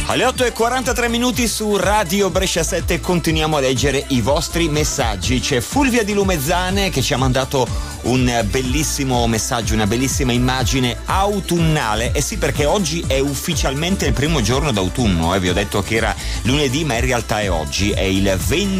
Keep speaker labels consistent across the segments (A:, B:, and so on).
A: Alle 8:43 su Radio Brescia 7 continuiamo a leggere i vostri messaggi. C'è Fulvia di Lumezzane che ci ha mandato un bellissimo messaggio, una bellissima immagine autunnale. Eh sì, perché oggi è ufficialmente il primo giorno d'autunno, vi ho detto che era lunedì, ma in realtà è oggi, è il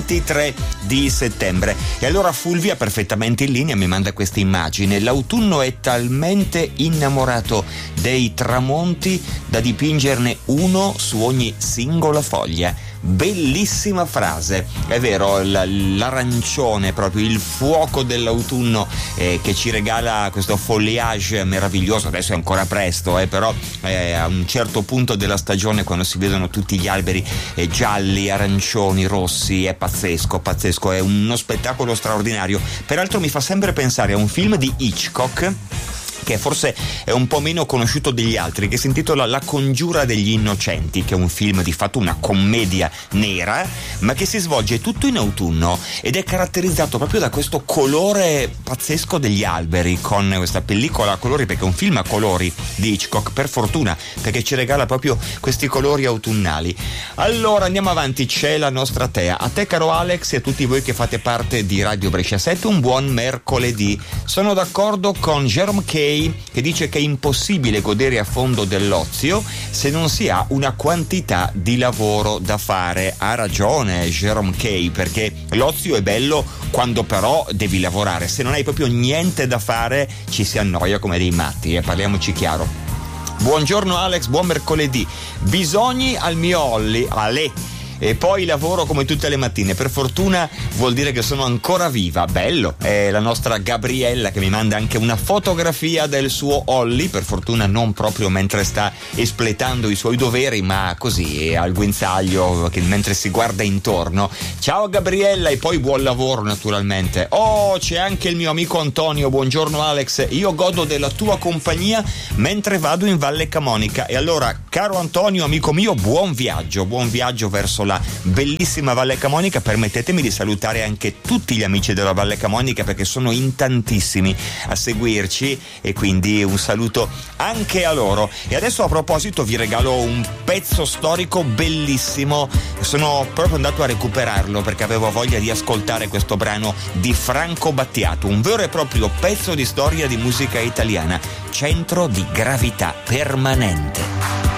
A: 23 di settembre. E allora Fulvia, perfettamente in linea, mi manda questa immagine. L'autunno è talmente innamorato dei tramonti da dipingerne uno su ogni singola foglia. Bellissima frase, è vero, l'arancione, proprio il fuoco dell'autunno che ci regala questo foliage meraviglioso. Adesso è ancora presto, però a un certo punto della stagione, quando si vedono tutti gli alberi gialli, arancioni, rossi, è pazzesco, è uno spettacolo straordinario. Peraltro mi fa sempre pensare a un film di Hitchcock che forse è un po' meno conosciuto degli altri, che si intitola La congiura degli innocenti, che è un film di fatto una commedia nera, ma che si svolge tutto in autunno ed è caratterizzato proprio da questo colore pazzesco degli alberi, con questa pellicola a colori, perché è un film a colori di Hitchcock, per fortuna, perché ci regala proprio questi colori autunnali. Allora andiamo avanti, c'è la nostra Tea. A te caro Alex e a tutti voi che fate parte di Radio Brescia 7 un buon mercoledì. Sono d'accordo con Jerome Kay, che dice che è impossibile godere a fondo dell'ozio se non si ha una quantità di lavoro da fare. Ha ragione Jerome Kay, perché l'ozio è bello quando però devi lavorare. Se non hai proprio niente da fare ci si annoia come dei matti, parliamoci chiaro. Buongiorno Alex, buon mercoledì. Bisogni al mio Olli, Ale. E poi lavoro come tutte le mattine, per fortuna vuol dire che sono ancora viva. Bello, è la nostra Gabriella che mi manda anche una fotografia del suo Olli, per fortuna non proprio mentre sta espletando i suoi doveri, ma così al guinzaglio, che mentre si guarda intorno. Ciao Gabriella, e poi buon lavoro naturalmente. Oh, c'è anche il mio amico Antonio. Buongiorno Alex, io godo della tua compagnia mentre vado in Valle Camonica. E allora, caro Antonio, amico mio, buon viaggio verso la bellissima Valle Camonica. Permettetemi di salutare anche tutti gli amici della Valle Camonica, perché sono in tantissimi a seguirci, e quindi un saluto anche a loro. E adesso, a proposito, vi regalo un pezzo storico bellissimo. Sono proprio andato a recuperarlo perché avevo voglia di ascoltare questo brano di Franco Battiato, un vero e proprio pezzo di storia di musica italiana, Centro di gravità permanente.